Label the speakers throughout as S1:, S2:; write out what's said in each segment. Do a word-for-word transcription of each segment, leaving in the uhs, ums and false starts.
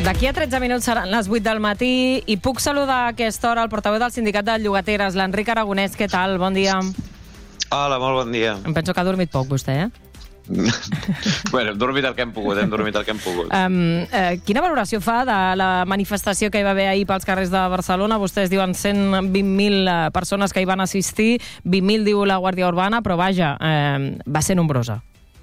S1: D'aquí a tretze minuts seran les vuit del matí i puc saludar a aquesta hora el portaveu del Sindicat de Llogateres, l'Enric Aragonès. Què tal? Bon dia.
S2: Hola, molt bon dia.
S1: Em penso que ha dormit poc, vostè, eh?
S2: Bueno, hem dormit el que hem pogut, hem dormit el que hem pogut.
S1: Um, uh, quina valoració fa de la manifestació que hi va haver ahir pels carrers de Barcelona? Vostès diuen cent vint mil persones que hi van assistir, vint mil diu la Guàrdia Urbana, però vaja, uh, va ser nombrosa.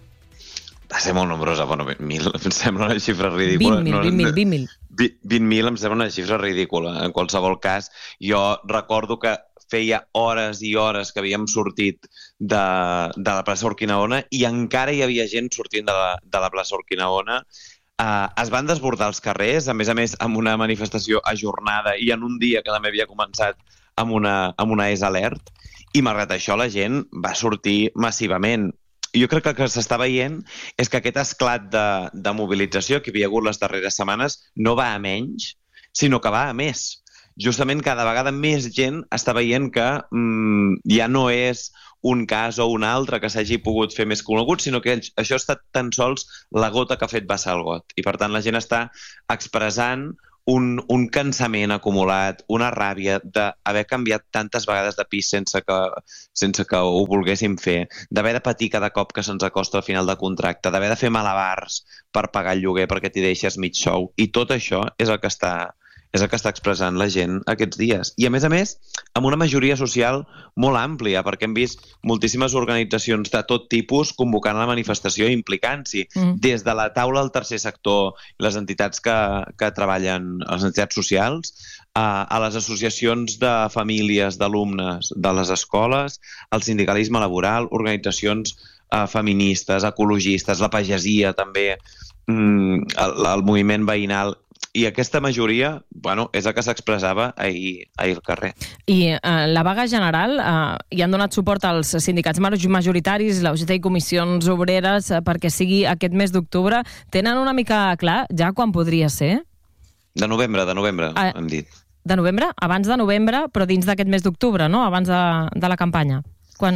S2: Va ser molt nombrosa, bueno, vint mil em sembla una xifra ridícula.
S1: vint mil, vint mil, vint mil.
S2: vint mil em sembla una xifra ridícula. En qualsevol cas, jo recordo que feia hores i hores que havíem sortit de, de la plaça Urquinaona i encara hi havia gent sortint de la, de la plaça Urquinaona. Uh, es van desbordar els carrers, a més a més amb una manifestació ajornada i en un dia que també havia començat amb una, amb una ES Alert, i malgrat això la gent va sortir massivament. Jo crec que el que s'està veient és que aquest esclat de, de mobilització que hi havia hagut les darreres setmanes no va a menys, sinó que va a més. Justament cada vegada més gent està veient que mm, ja no és un cas o un altre que s'hagi pogut fer més conegut, sinó que això ha estat tan sols la gota que ha fet vessar el got. I per tant la gent està expressant un, un cansament acumulat, una ràbia d'haver canviat tantes vegades de pis sense que, sense que ho volguéssim fer, d'haver de patir cada cop que se'ns acosta al final de contracte, d'haver de fer malabars per pagar el lloguer perquè t'hi deixes mig sou. I tot això és el que està... és el que està expressant la gent aquests dies. I, a més a més, amb una majoria social molt àmplia, perquè hem vist moltíssimes organitzacions de tot tipus convocant la manifestació i implicant-s'hi, mm. des de la taula del tercer sector, les entitats que, que treballen, les entitats socials, a, a les associacions de famílies, d'alumnes de les escoles, el sindicalisme laboral, organitzacions uh, feministes, ecologistes, la pagesia també, mm, el, el moviment veïnal. I aquesta majoria, bueno, és el que s'expressava ahir, ahir al carrer.
S1: I eh, la vaga general, eh, hi han donat suport als sindicats majoritaris, la U G T i comissions obreres, eh, perquè sigui aquest mes d'octubre. Tenen una mica clar ja quan podria ser?
S2: De novembre, de novembre, ah, hem dit.
S1: De novembre? Abans de novembre, però dins d'aquest mes d'octubre, no? Abans de, de la campanya. Quan...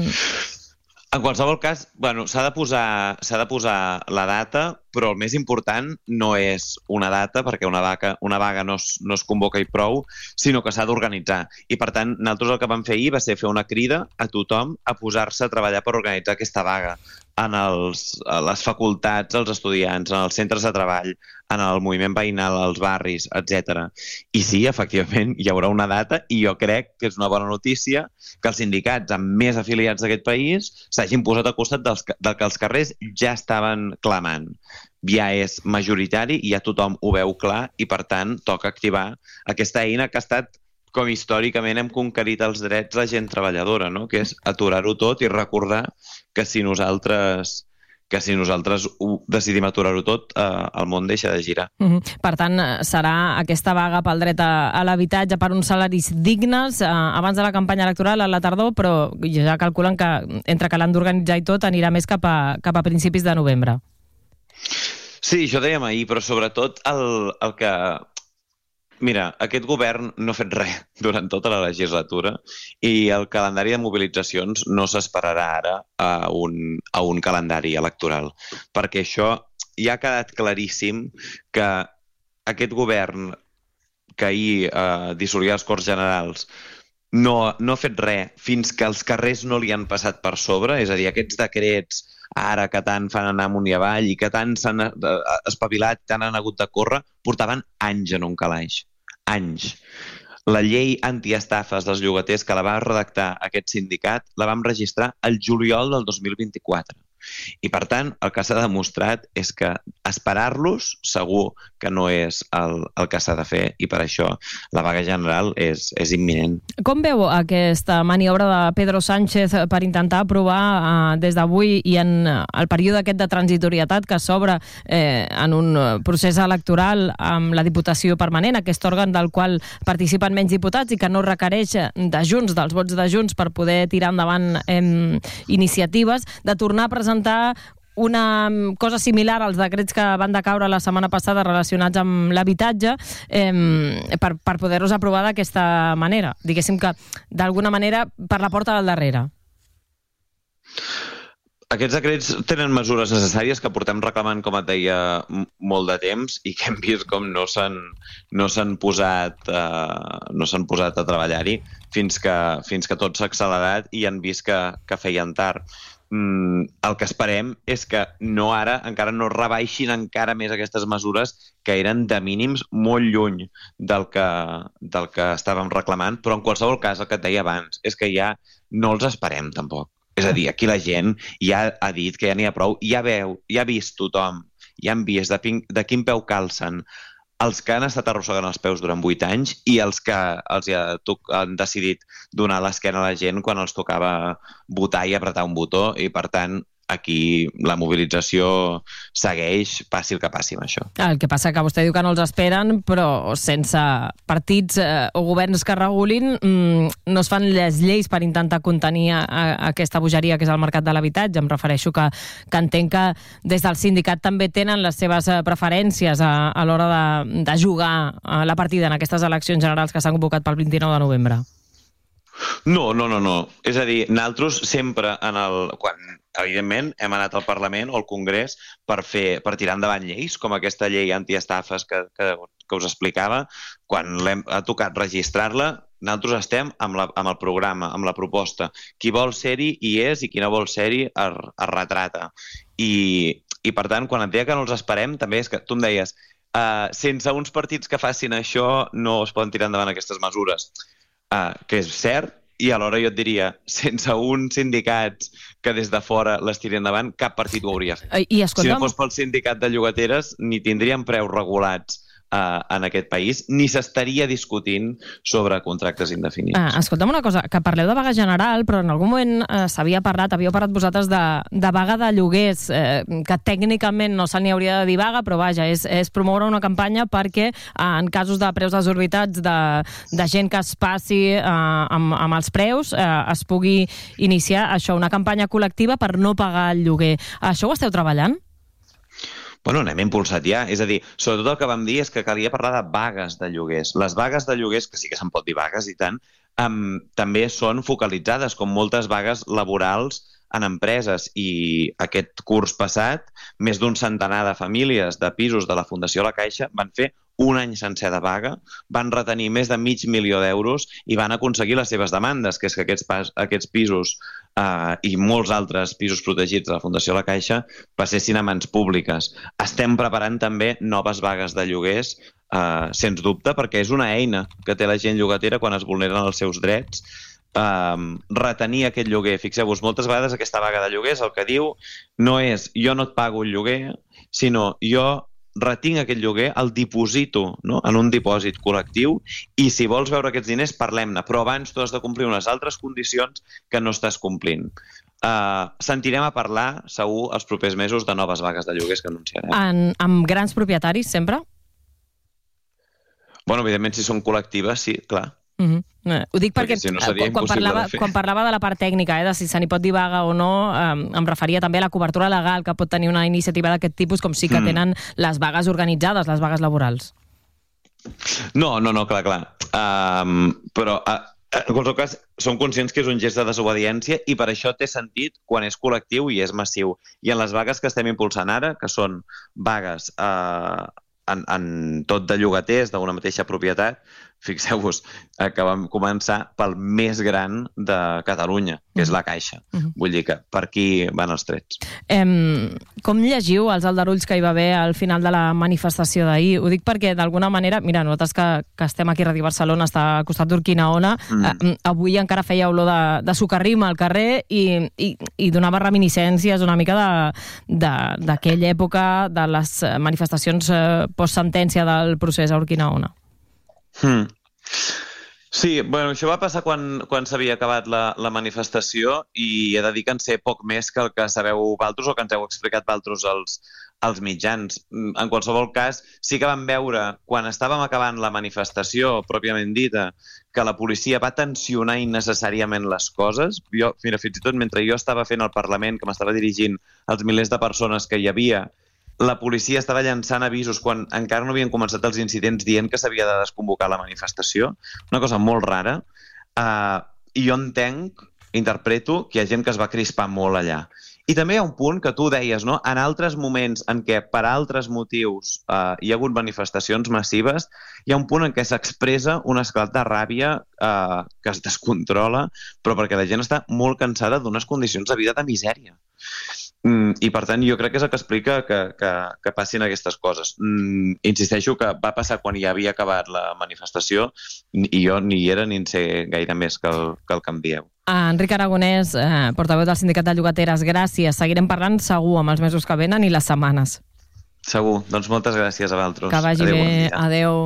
S2: En qualsevol cas, bueno, s'ha de posar, s'ha de posar la data, però el més important no és una data, perquè una vaga, una vaga no, es, no es convoca i prou, sinó que s'ha d'organitzar. I, per tant, nosaltres el que vam fer ahir va ser fer una crida a tothom a posar-se a treballar per organitzar aquesta vaga en els, a les facultats, als estudiants, en els centres de treball, en el moviment veïnal, als barris, etcètera. I sí, efectivament, hi haurà una data i jo crec que és una bona notícia que els sindicats amb més afiliats d'aquest país s'hagin posat al costat dels, del que els carrers ja estaven clamant. Ja és majoritari i ja tothom ho veu clar i, per tant, toca activar aquesta eina que ha estat, com històricament hem conquerit els drets la gent treballadora, no? Que és aturar-ho tot i recordar que si nosaltres... que si nosaltres ho decidim aturar-ho tot, eh, el món deixa de girar.
S1: Uh-huh. Per tant, serà aquesta vaga pel dret a, a l'habitatge per uns salaris dignes eh, abans de la campanya electoral a la tardor, però ja calculen que entre que l'han d'organitzar i tot anirà més cap a, cap a principis de novembre.
S2: Sí, això dèiem ahir, però sobretot el, el que... Mira, aquest govern no ha fet res durant tota la legislatura i el calendari de mobilitzacions no s'esperarà ara a un, a un calendari electoral, perquè això ja ha quedat claríssim que aquest govern que ahir eh, dissolia les Corts Generals no, no ha fet res fins que els carrers no li han passat per sobre, és a dir, aquests decrets ara que tant fan anar amunt i avall i que tant s'han espavilat, tant han hagut de córrer, portaven anys en un calaix. Anys. La llei antiestafes dels llogaters que la va redactar aquest sindicat la vam registrar el juliol del dos mil vint-i-quatre. I, per tant, el que s'ha demostrat és que esperar-los segur que no és el, el que s'ha de fer i per això la vaga general és, és imminent.
S1: Com veu aquesta maniobra de Pedro Sánchez per intentar aprovar eh, des d'avui i en el període aquest de transitorietat que s'obre eh, en un procés electoral amb la Diputació Permanent, aquest òrgan del qual participen menys diputats i que no requereix de Junts, dels vots de Junts per poder tirar endavant eh, iniciatives, de tornar a presentar una cosa similar als decrets que van decaure la setmana passada relacionats amb l'habitatge eh, per, per poder-los aprovar d'aquesta manera. Diguéssim que, d'alguna manera, per la porta del darrere.
S2: Aquests decrets tenen mesures necessàries que portem reclamant, com et deia, molt de temps i que hem vist com no s'han no s'han posat, eh, no s'han posat a treballar-hi fins que, fins que tot s'ha accelerat i han vist que, que feien tard. Mm, el que esperem és que no ara, encara no rebaixin encara més aquestes mesures que eren de mínims molt lluny del que, del que estàvem reclamant, però en qualsevol cas, el que et deia abans, és que ja no els esperem tampoc. És a dir, aquí la gent ja ha dit que ja n'hi ha prou, ja veu, ja ha vist tothom, ja han vist de, pin, de quin peu calcen els que han estat arrossegant els peus durant vuit anys i els que els ha, han decidit donar l'esquena a la gent quan els tocava votar i apretar un botó, i per tant aquí la mobilització segueix, passi el que passi amb això.
S1: El que passa que vostè diu que no els esperen, però sense partits eh, o governs que regulin mmm, no es fan les lleis per intentar contenir a, a aquesta bogeria que és el mercat de l'habitatge. Em refereixo que, que entenc que des del sindicat també tenen les seves preferències a, a l'hora de, de jugar a la partida en aquestes eleccions generals que s'han convocat pel vint-i-nou de novembre.
S2: No, no, no, no. És a dir, nosaltres sempre, en el, quan, evidentment, hem anat al Parlament o al Congrés per, fer, per tirar endavant lleis, com aquesta llei antiestafes que, que, que us explicava. Quan l'hem, ha tocat registrar-la, nosaltres estem amb, la, amb el programa, amb la proposta. Qui vol ser-hi hi és i qui no vol ser-hi es, es retrata. I, I, per tant, quan et deia que no els esperem, també és que tu em deies uh, sense uns partits que facin això no es poden tirar endavant aquestes mesures. Uh, que és cert, i alhora jo et diria, sense uns sindicats que des de fora les tiri endavant, cap partit ho hauria fet.
S1: I, escolta'm...
S2: Si no fos pel sindicat de llogateres, ni tindríem preus regulats uh, en aquest país, ni s'estaria discutint sobre contractes indefinits.
S1: Ah, escolta'm una cosa, que parleu de vaga general, però en algun moment eh, s'havia parlat, havíeu parlat vosaltres de, de vaga de lloguers, eh, que tècnicament no se n'hi hauria de dir vaga, però vaja, és, és promoure una campanya perquè eh, en casos de preus desorbitats de, de gent que es passi eh, amb, amb els preus, eh, es pugui iniciar això, una campanya col·lectiva per no pagar el lloguer. Això ho esteu treballant?
S2: Bueno, n'hem impulsat ja. És a dir, sobretot el que vam dir és que calia parlar de vagues de lloguers. Les vagues de lloguers, que sí que se'n pot dir vagues i tant, um, també són focalitzades, com moltes vagues laborals en empreses. I aquest curs passat, més d'un centenar de famílies de pisos de la Fundació La Caixa van fer un any sencer de vaga, van retenir més de mig milió d'euros i van aconseguir les seves demandes, que és que aquests, pas, aquests pisos eh, i molts altres pisos protegits de la Fundació La Caixa passessin a mans públiques. Estem preparant també noves vagues de lloguers, eh, sens dubte, perquè és una eina que té la gent llogatera quan es vulneren els seus drets. Um, retenir aquest lloguer. Fixeu-vos, moltes vegades aquesta vaga de lloguers el que diu no és jo no et pago el lloguer, sinó jo retinc aquest lloguer, el diposito, no?, en un dipòsit col·lectiu, i si vols veure aquests diners, parlem-ne, però abans tu has de complir unes altres condicions que no estàs complint. Uh, sentirem a parlar, segur, els propers mesos de noves vagues de lloguers que anunciarem.
S1: En, amb grans propietaris, sempre?
S2: Bueno, evidentment, si són col·lectives, sí, clar.
S1: Uh-huh. Eh, ho dic perquè,
S2: perquè si no
S1: quan, parlava, quan parlava de la part tècnica, eh, de si se n'hi pot dir vaga o no, eh, em referia també a la cobertura legal que pot tenir una iniciativa d'aquest tipus, com sí que mm. tenen les vagues organitzades, les vagues laborals.
S2: No, no, no, clar, clar. Um, però, uh, en qualsevol cas, som conscients que és un gest de desobediència i per això té sentit quan és col·lectiu i és massiu. I en les vagues que estem impulsant ara, que són vagues uh, en, en tot de llogaters d'una mateixa propietat, fixeu-vos, eh, que vam començar pel més gran de Catalunya, que és la Caixa. Uh-huh. Vull dir que per aquí van els trets.
S1: Em, com llegiu els aldarulls que hi va haver al final de la manifestació d'ahir? Ho dic perquè, d'alguna manera, mira, nosaltres que, que estem aquí a Ràdio Barcelona, està al costat d'Urquinaona, mm. eh, avui encara feia olor de, de sucarrim al carrer i, i, i donava reminiscències una mica d'aquella època de les manifestacions eh, post-sentència del procés a Urquinaona.
S2: Hmm. Sí, bueno, això va passar quan, quan s'havia acabat la, la manifestació i he de dir que en sé poc més que el que sabeu valtros o que ens heu explicat valtros als, als mitjans. En qualsevol cas, sí que vam veure, quan estàvem acabant la manifestació, pròpiament dita, que la policia va tensionar innecessàriament les coses. Jo, fins i tot mentre jo estava fent el Parlament, que m'estava dirigint als milers de persones que hi havia, la policia estava llançant avisos quan encara no havien començat els incidents dient que s'havia de desconvocar la manifestació. Una cosa molt rara. Uh, I jo entenc, interpreto, que hi ha gent que es va crispar molt allà. I també hi ha un punt que tu deies, no? En altres moments en què per altres motius eh, hi ha hagut manifestacions massives, hi ha un punt en què s'expressa un esclat de ràbia eh, que es descontrola, però perquè la gent està molt cansada d'unes condicions de vida de misèria. Mm, I per tant jo crec que és el que explica que, que, que passin aquestes coses. Mm, insisteixo que va passar quan ja havia acabat la manifestació i jo ni hi era ni en sé gaire més que el que, el que em dieu.
S1: Enric Aragonès, eh, portaveu del Sindicat de Llogateres, gràcies. Seguirem parlant segur amb els mesos que venen i les setmanes.
S2: Segur. Doncs moltes gràcies a vosaltres.
S1: Que vagi
S2: Adéu,
S1: bé.
S2: bon dia.
S1: Adéu.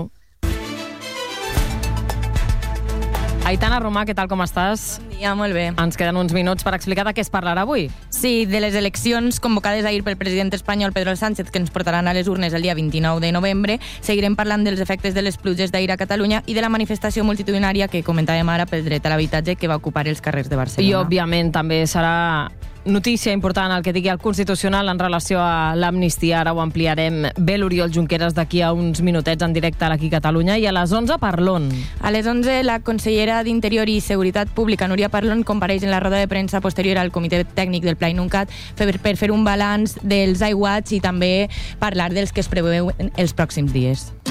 S1: Aitana Romà, què tal, com estàs?
S3: Bon dia, molt bé.
S1: Ens queden uns minuts per explicar de què es parlarà avui.
S3: Sí, de les eleccions convocades ahir pel president espanyol Pedro Sánchez, que ens portaran a les urnes el dia vint-i-nou de novembre. Seguirem parlant dels efectes de les pluges d'ahir a Catalunya i de la manifestació multitudinària que comentàvem ara pel dret a l'habitatge que va ocupar els carrers de Barcelona.
S1: I, òbviament, també serà notícia important el que digui el Constitucional en relació a l'amnistia. Ara ho ampliarem. Ve l'Oriol Junqueras d'aquí a uns minutets en directe a l'Aquí Catalunya i a les onze Parlon.
S3: A les onze la consellera d'Interior i Seguretat Pública, Núria Parlon, compareix en la roda de premsa posterior al comitè tècnic del Pla Inuncat per, per fer un balanç dels aiguats i també parlar dels que es preveuen els pròxims dies.